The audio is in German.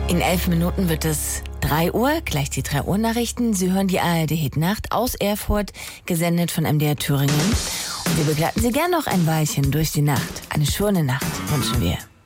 In 11 Minuten wird es 3 Uhr, gleich die 3 Uhr Nachrichten. Sie hören die ARD Hit-Nacht aus Erfurt, gesendet von MDR Thüringen. Und wir begleiten Sie gern noch ein Weilchen durch die Nacht. Eine schöne Nacht wünschen wir.